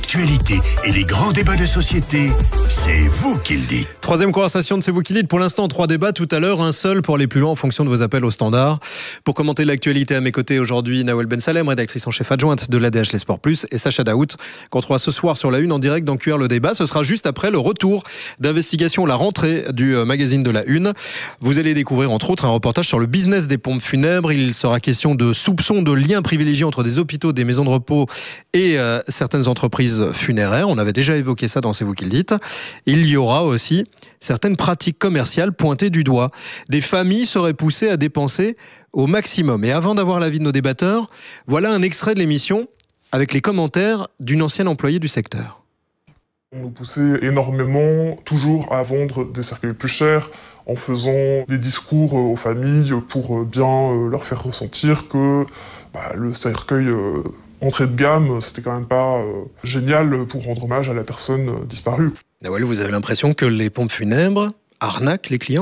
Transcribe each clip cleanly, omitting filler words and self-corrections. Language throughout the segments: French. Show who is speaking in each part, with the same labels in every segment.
Speaker 1: l'actualité et les grands débats de société, c'est vous qui le dites.
Speaker 2: Troisième conversation de C'est vous qui le dites. Pour l'instant, 3 débats. Tout à l'heure, un seul pour les plus longs en fonction de vos appels au standard. Pour commenter l'actualité à mes côtés aujourd'hui, Nawel Ben Salem, rédactrice en chef adjointe de l'ADH Les Sports Plus, et Sacha Daout, qu'on trouvera ce soir sur la Une en direct dans QR le débat. Ce sera juste après le retour d'investigation, la rentrée du magazine de la Une. Vous allez découvrir entre autres un reportage sur le business des pompes funèbres. Il sera question de soupçons de liens privilégiés entre des hôpitaux, des maisons de repos et certaines entreprises funéraires. On avait déjà évoqué ça dans C'est vous qui le dites. Il y aura aussi certaines pratiques commerciales pointées du doigt. Des familles seraient poussées à dépenser au maximum. Et avant d'avoir l'avis de nos débatteurs, voilà un extrait de l'émission avec les commentaires d'une ancienne employée du secteur.
Speaker 3: On nous poussait énormément, toujours à vendre des cercueils plus chers, en faisant des discours aux familles pour bien leur faire ressentir que le cercueil entrée de gamme, c'était quand même pas génial pour rendre hommage à la personne disparue.
Speaker 2: Nawel, vous avez l'impression que les pompes funèbres arnaquent les clients ?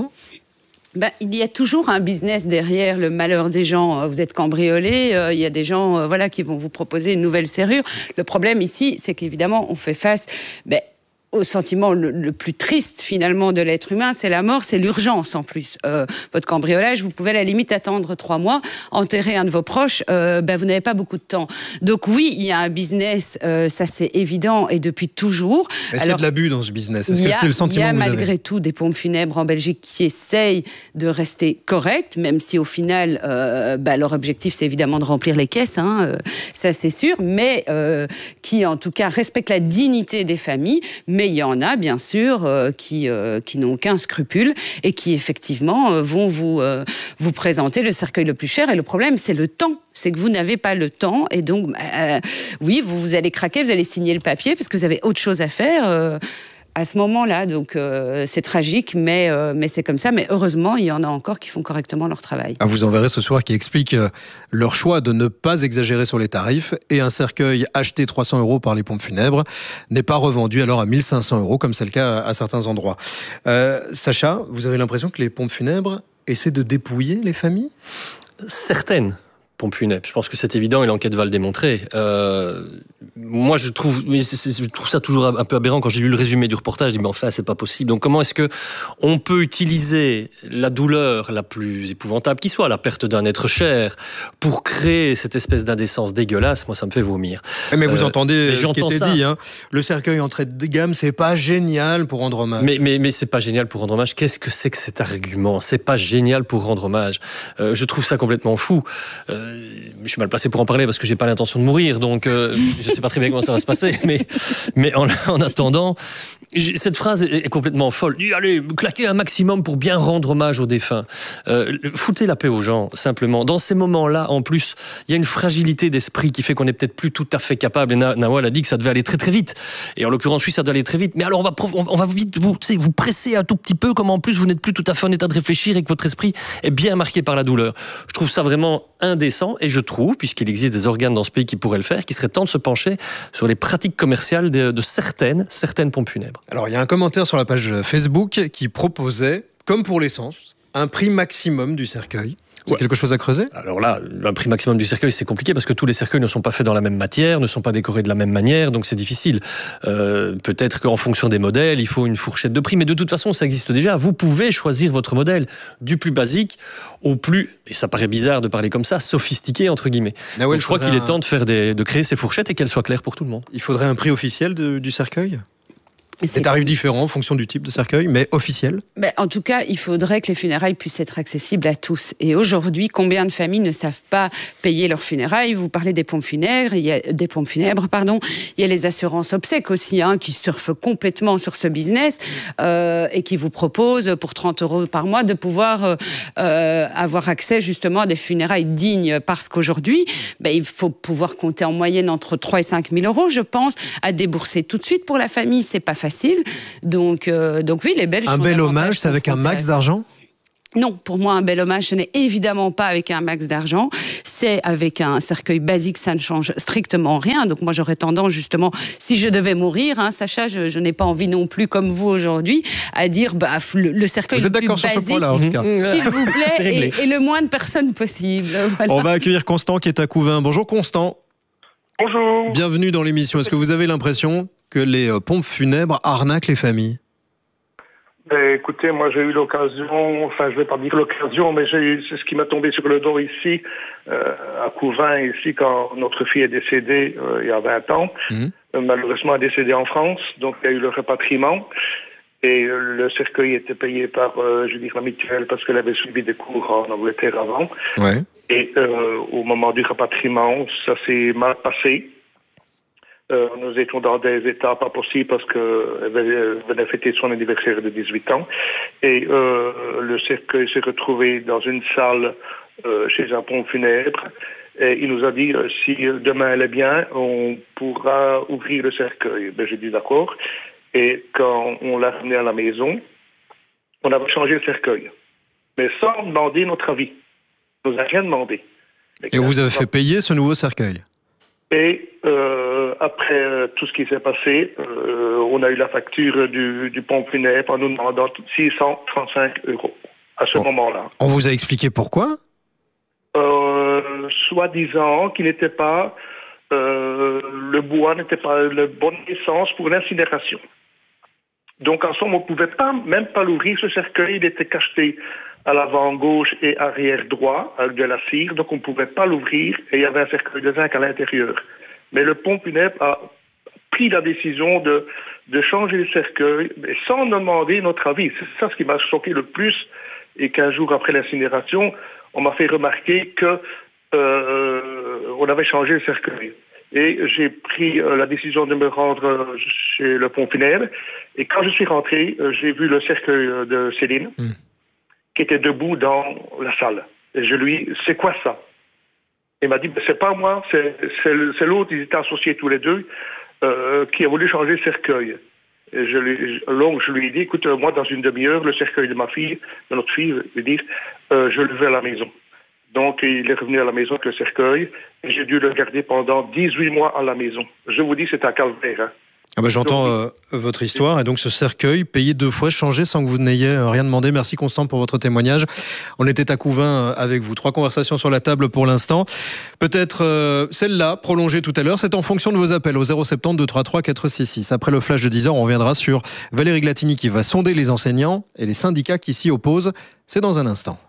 Speaker 4: Il y a toujours un business derrière le malheur des gens. Vous êtes cambriolés, il y a des gens qui vont vous proposer une nouvelle serrure. Le problème ici, c'est qu'évidemment, on fait face au sentiment le plus triste finalement de l'être humain, c'est la mort, c'est l'urgence en plus. Votre cambriolage, vous pouvez à la limite attendre 3 mois, enterrer un de vos proches, vous n'avez pas beaucoup de temps. Donc oui, il y a un business, ça c'est évident, et depuis toujours.
Speaker 2: Est-ce qu'il y a de l'abus dans ce business ? Est-ce que c'est le sentiment que vous avez ?
Speaker 4: Il y a malgré tout des pompes funèbres en Belgique qui essayent de rester correctes, même si au final, leur objectif c'est évidemment de remplir les caisses, ça c'est sûr, mais qui en tout cas respectent la dignité des familles. Mais il y en a, bien sûr, qui n'ont aucun scrupule et qui, effectivement, vont vous présenter le cercueil le plus cher. Et le problème, c'est le temps. C'est que vous n'avez pas le temps. Et donc, oui, vous allez craquer, vous allez signer le papier parce que vous avez autre chose à faire à ce moment-là. Donc, c'est tragique, mais c'est comme ça. Mais heureusement, il y en a encore qui font correctement leur travail.
Speaker 2: Vous en verrez ce soir qui expliquent leur choix de ne pas exagérer sur les tarifs. Et un cercueil acheté 300 € par les pompes funèbres n'est pas revendu alors à 1 500 €, comme c'est le cas à certains endroits. Sacha, vous avez l'impression que les pompes funèbres essaient de dépouiller les familles ?
Speaker 5: Certaines pompes funèbres. Je pense que c'est évident et l'enquête va le démontrer. Moi, je trouve ça toujours un peu aberrant. Quand j'ai lu le résumé du reportage, je dis mais enfin, c'est pas possible. Donc comment est-ce que on peut utiliser la douleur la plus épouvantable qui soit, la perte d'un être cher, pour créer cette espèce d'indécence dégueulasse ? Moi, ça me fait vomir.
Speaker 2: Mais vous entendez ce qui était dit, le cercueil entrée de gamme, c'est pas génial pour rendre hommage.
Speaker 5: Mais c'est pas génial pour rendre hommage. Qu'est-ce que c'est que cet argument ? C'est pas génial pour rendre hommage. Je trouve ça complètement fou. Je suis mal placé pour en parler parce que j'ai pas l'intention de mourir, donc je sais pas très bien comment ça va se passer, mais en attendant, cette phrase est complètement folle. Allez, claquez un maximum pour bien rendre hommage aux défunts. Foutez la paix aux gens, simplement. Dans ces moments-là, en plus, il y a une fragilité d'esprit qui fait qu'on n'est peut-être plus tout à fait capable. Et Nawel a dit que ça devait aller très très vite. Et en l'occurrence, oui, ça doit aller très vite. Mais alors, on va vite vous presser un tout petit peu, comme en plus vous n'êtes plus tout à fait en état de réfléchir et que votre esprit est bien marqué par la douleur. Je trouve ça vraiment indécent, et je trouve, puisqu'il existe des organes dans ce pays qui pourraient le faire, qu'il serait temps de se pencher sur les pratiques commerciales de certaines pompes funèbres.
Speaker 2: Alors, il y a un commentaire sur la page Facebook qui proposait, comme pour l'essence, un prix maximum du cercueil. C'est quelque chose à creuser ?
Speaker 5: Alors là, un prix maximum du cercueil, c'est compliqué parce que tous les cercueils ne sont pas faits dans la même matière, ne sont pas décorés de la même manière, donc c'est difficile. Peut-être qu'en fonction des modèles, il faut une fourchette de prix, mais de toute façon, ça existe déjà. Vous pouvez choisir votre modèle du plus basique au plus, et ça paraît bizarre de parler comme ça, sophistiqué, entre guillemets. Donc, je crois qu'il est temps de créer ces fourchettes et qu'elles soient claires pour tout le monde.
Speaker 2: Il faudrait un prix officiel du cercueil ? Des tarifs différents en fonction du type de cercueil, mais officiel.
Speaker 4: En tout cas, il faudrait que les funérailles puissent être accessibles à tous. Et aujourd'hui, combien de familles ne savent pas payer leurs funérailles ? Vous parlez des pompes funèbres, il y a les assurances obsèques aussi, qui surfent complètement sur ce business et qui vous proposent pour 30 € par mois de pouvoir avoir accès justement à des funérailles dignes. Parce qu'aujourd'hui, il faut pouvoir compter en moyenne entre 3 et 5 000 €, je pense, à débourser tout de suite pour la famille. C'est pas facile. Donc oui, les Belges...
Speaker 2: Un bel hommage, c'est avec un max d'argent ?
Speaker 4: Non, pour moi, un bel hommage, ce n'est évidemment pas avec un max d'argent. C'est avec un cercueil basique, ça ne change strictement rien. Donc moi, j'aurais tendance, justement, si je devais mourir, Sacha, je n'ai pas envie non plus, comme vous aujourd'hui, à dire le cercueil le plus basique,
Speaker 2: sur ce point-là, en tout cas.
Speaker 4: s'il vous plaît, et le moins de personnes possible. Voilà.
Speaker 2: On va accueillir Constant qui est à Couvain. Bonjour Constant.
Speaker 3: Bonjour.
Speaker 2: Bienvenue dans l'émission. Est-ce que vous avez l'impression que les pompes funèbres arnaquent les familles ?
Speaker 6: Écoutez, moi j'ai eu l'occasion, enfin je vais pas dire l'occasion, mais c'est ce qui m'a tombé sur le dos ici, à Couvin, ici, quand notre fille est décédée il y a 20 ans. Malheureusement elle est décédée en France, donc il y a eu le rapatriement. Et le cercueil était payé par, la mutuelle, parce qu'elle avait suivi des cours en Angleterre avant.
Speaker 2: Ouais.
Speaker 6: Et au moment du rapatriement, ça s'est mal passé. Nous étions dans des états pas possibles parce qu'elle venait fêter son anniversaire de 18 ans. Et le cercueil s'est retrouvé dans une salle chez un pompe funèbre. Et il nous a dit, si demain elle est bien, on pourra ouvrir le cercueil. J'ai dit d'accord. Et quand on l'a ramené à la maison, on avait changé le cercueil. Mais sans demander notre avis. On nous a rien demandé.
Speaker 2: Et vous avez fait payer ce nouveau cercueil ?
Speaker 6: Et après tout ce qui s'est passé, on a eu la facture du pompe funèbre en nous demandant 635 € à ce moment-là.
Speaker 2: On vous a expliqué pourquoi ?
Speaker 6: Soi-disant qu'il n'était pas, le bois n'était pas la bonne essence pour l'incinération. Donc en somme, on ne pouvait même pas l'ouvrir, ce cercueil, il était cacheté à l'avant gauche et arrière droit avec de la cire, donc on ne pouvait pas l'ouvrir et il y avait un cercueil de zinc à l'intérieur. Mais le pompe funèbre a pris la décision de changer le cercueil, mais sans demander notre avis. C'est ça ce qui m'a choqué le plus, et qu'un jour après l'incinération, on m'a fait remarquer que on avait changé le cercueil. Et j'ai pris la décision de me rendre chez le pompe funèbre, et quand je suis rentré, j'ai vu le cercueil de Céline, qui était debout dans la salle. Et je lui dis, c'est quoi ça ? Il m'a dit, c'est pas moi, c'est l'autre, ils étaient associés tous les deux, qui a voulu changer le cercueil. Et je lui ai dit, écoute, moi, dans une demi-heure, le cercueil de ma fille, de notre fille, je lui ai dit, je le veux à la maison. Donc, il est revenu à la maison avec le cercueil, et j'ai dû le garder pendant 18 mois à la maison. Je vous dis, c'est un calvaire. Hein.
Speaker 2: Ah bah j'entends votre histoire, et donc ce cercueil payé 2 fois, changé sans que vous n'ayez rien demandé. Merci Constant pour votre témoignage. On était à Couvin avec vous. 3 conversations sur la table pour l'instant. Peut-être celle-là, prolongée tout à l'heure, c'est en fonction de vos appels au 070 233 466. Après le flash de 10h, on reviendra sur Valérie Glatini qui va sonder les enseignants et les syndicats qui s'y opposent. C'est dans un instant.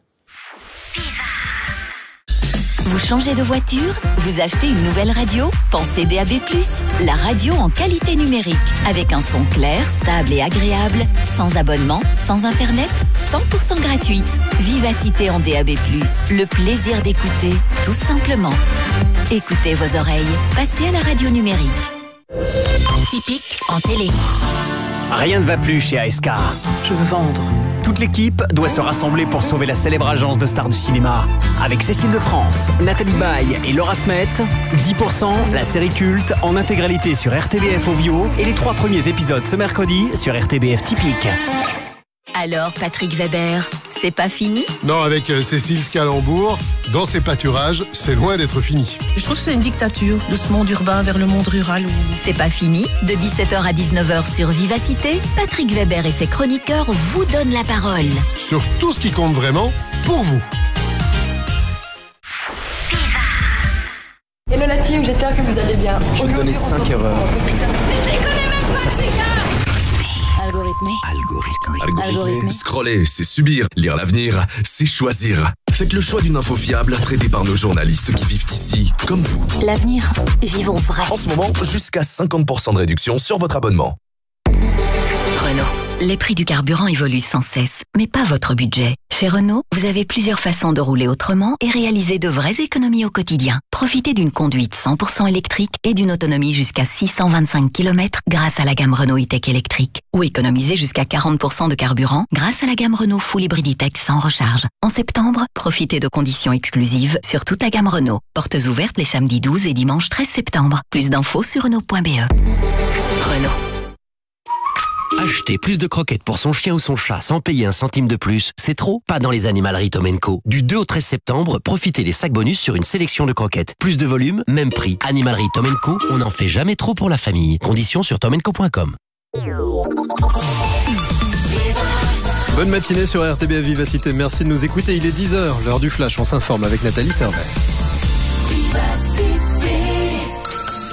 Speaker 7: Vous changez de voiture ? Vous achetez une nouvelle radio ? Pensez DAB+, la radio en qualité numérique, avec un son clair, stable et agréable, sans abonnement, sans internet, 100% gratuite. Vivacité en DAB+, le plaisir d'écouter, tout simplement. Écoutez vos oreilles, passez à la radio numérique. Typique en télé.
Speaker 8: Rien ne va plus chez ASK.
Speaker 9: Je veux vendre.
Speaker 8: Toute l'équipe doit se rassembler pour sauver la célèbre agence de stars du cinéma. Avec Cécile de France, Nathalie Baye et Laura Smet, 10%, la série culte, en intégralité sur RTBF Ovio et les 3 premiers épisodes ce mercredi sur RTBF Typique.
Speaker 7: Alors, Patrick Weber, c'est pas fini ?
Speaker 10: Non, avec Cécile Scalambourg, dans ses pâturages, c'est loin d'être fini.
Speaker 9: Je trouve que c'est une dictature, de ce monde urbain vers le monde rural.
Speaker 7: C'est pas fini. De 17h à 19h sur Vivacité, Patrick Weber et ses chroniqueurs vous donnent la parole.
Speaker 10: Sur tout ce qui compte vraiment, pour vous.
Speaker 11: Hello la team, j'espère que vous allez bien.
Speaker 12: Je vais donner 5 erreurs.
Speaker 11: Algorithmé.
Speaker 13: Scroller, c'est subir. Lire l'avenir, c'est choisir. Faites le choix d'une info fiable, traitée par nos journalistes qui vivent ici, comme vous.
Speaker 7: L'avenir, vivons vrai.
Speaker 13: En ce moment, jusqu'à 50% de réduction sur votre abonnement.
Speaker 7: Renault. Les prix du carburant évoluent sans cesse, mais pas votre budget. Chez Renault, vous avez plusieurs façons de rouler autrement et réaliser de vraies économies au quotidien. Profitez d'une conduite 100% électrique et d'une autonomie jusqu'à 625 km grâce à la gamme Renault E-Tech électrique. Ou économisez jusqu'à 40% de carburant grâce à la gamme Renault Full Hybrid E-Tech sans recharge. En septembre, profitez de conditions exclusives sur toute la gamme Renault. Portes ouvertes les samedis 12 et dimanche 13 septembre. Plus d'infos sur Renault.be. Renault.
Speaker 14: Acheter plus de croquettes pour son chien ou son chat sans payer 1 centime de plus, c'est trop? Pas dans les animaleries Tom & Co. Du 2 au 13 septembre, profitez des sacs bonus sur une sélection de croquettes. Plus de volume, même prix. Animalerie Tom & Co, on n'en fait jamais trop pour la famille. Conditions sur tomandco.com.
Speaker 2: Bonne matinée sur RTBF Vivacité. Merci de nous écouter. Il est 10h, l'heure du flash. On s'informe avec Nathalie Servet.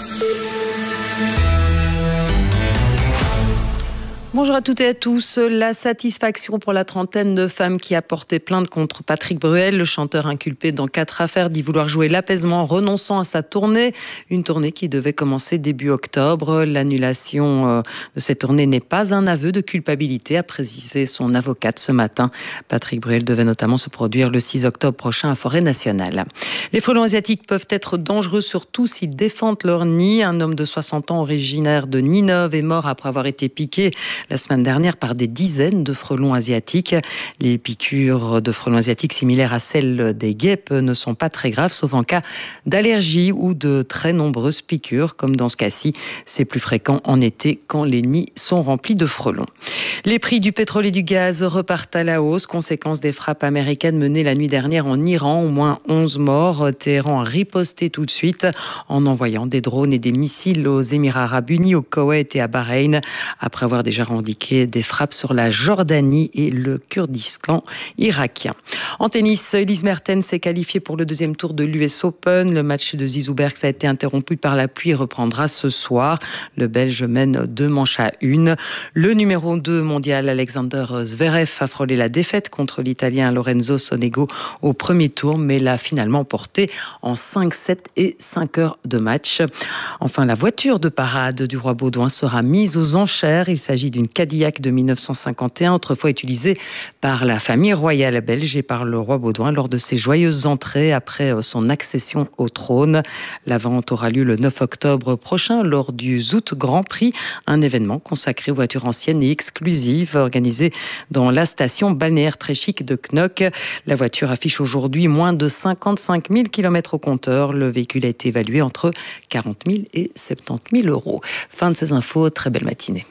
Speaker 12: Bonjour à toutes et à tous. La satisfaction pour la trentaine de femmes qui a porté plainte contre Patrick Bruel, le chanteur inculpé dans 4 affaires d'y vouloir jouer l'apaisement, renonçant à sa tournée. Une tournée qui devait commencer début octobre. L'annulation de cette tournée n'est pas un aveu de culpabilité, a précisé son avocate ce matin. Patrick Bruel devait notamment se produire le 6 octobre prochain à Forêt Nationale. Les frelons asiatiques peuvent être dangereux, surtout s'ils défendent leur nid. Un homme de 60 ans originaire de Ninove est mort après avoir été piqué la semaine dernière par des dizaines de frelons asiatiques. Les piqûres de frelons asiatiques similaires à celles des guêpes ne sont pas très graves, sauf en cas d'allergie ou de très nombreuses piqûres, comme dans ce cas-ci. C'est plus fréquent en été quand les nids sont remplis de frelons. Les prix du pétrole et du gaz repartent à la hausse, conséquence des frappes américaines menées la nuit dernière en Iran, au moins 11 morts. Téhéran a riposté tout de suite en envoyant des drones et des missiles aux Émirats arabes unis, au Koweït et à Bahreïn, après avoir déjà revendiqué des frappes sur la Jordanie et le Kurdistan irakien. En tennis, Elise Mertens s'est qualifiée pour le 2e tour de l'US Open. Le match de Zizou Bergs a été interrompu par la pluie et reprendra ce soir. Le Belge mène 2-1. Le numéro 2 mondial Alexander Zverev a frôlé la défaite contre l'Italien Lorenzo Sonego au premier tour, mais l'a finalement porté en 5-7 et 5 heures de match. Enfin, la voiture de parade du roi Baudouin sera mise aux enchères. Il s'agit d'une Cadillac de 1951, autrefois utilisée par la famille royale belge et par le roi Baudouin lors de ses joyeuses entrées après son accession au trône. La vente aura lieu le 9 octobre prochain lors du Zout Grand Prix, un événement consacré aux voitures anciennes et exclusives organisé dans la station balnéaire très chic de Knock. La voiture affiche aujourd'hui moins de 55 000 km au compteur. Le véhicule a été évalué entre 40 000 et 70 000 euros. Fin de ces infos, très belle matinée.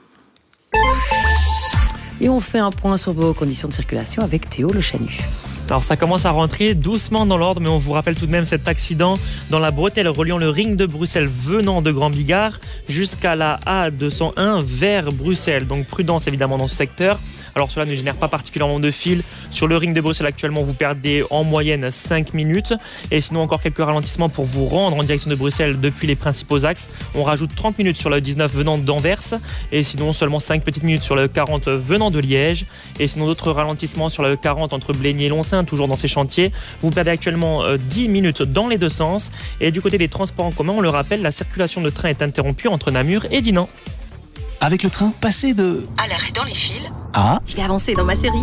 Speaker 12: Et on fait un point sur vos conditions de circulation avec Théo Le Chanu.
Speaker 15: Alors ça commence à rentrer doucement dans l'ordre, mais on vous rappelle tout de même cet accident dans la bretelle reliant le ring de Bruxelles venant de Grand Bigard jusqu'à la A201 vers Bruxelles. Donc prudence évidemment dans ce secteur. Alors cela ne génère pas particulièrement de fil. Sur le ring de Bruxelles actuellement, vous perdez en moyenne 5 minutes. Et sinon encore quelques ralentissements pour vous rendre en direction de Bruxelles depuis les principaux axes. On rajoute 30 minutes sur le 19 venant d'Anvers. Et sinon seulement 5 petites minutes sur le 40 venant de Liège. Et sinon d'autres ralentissements sur le 40 entre Blény et Loncin, toujours dans ces chantiers. Vous perdez actuellement 10 minutes dans les deux sens. Et du côté des transports en commun, on le rappelle, la circulation de train est interrompue entre Namur et Dinan.
Speaker 16: Avec le train, passer de...
Speaker 17: à l'arrêt dans les fils.
Speaker 16: Ah.
Speaker 17: Je vais avancer dans ma série.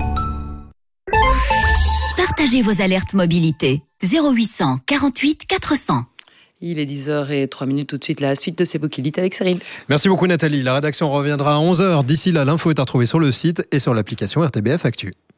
Speaker 7: Partagez vos alertes mobilité. 0800 48 400.
Speaker 12: Il est 10h03 tout de suite, la suite de C'est vous qui dites avec Cyril.
Speaker 2: Merci beaucoup Nathalie. La rédaction reviendra à 11h. D'ici là, l'info est à retrouver sur le site et sur l'application RTBF Actu.